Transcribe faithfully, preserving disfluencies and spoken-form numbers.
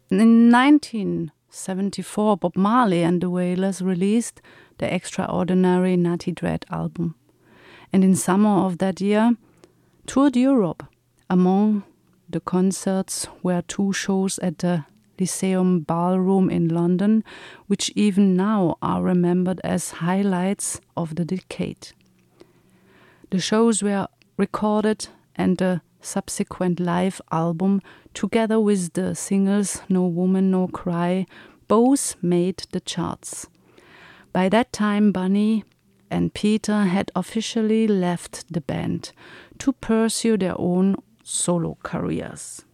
In nineteen seventy-four, Bob Marley and the Wailers released the extraordinary Natty Dread album, and in summer of that year toured Europe. Among the concerts were two shows at the Lyceum Ballroom in London, which even now are remembered as highlights of the decade. The shows were recorded and the subsequent live album, together with the singles No Woman No Cry, both made the charts. By that time, Bunny and Peter had officially left the band to pursue their own solo careers.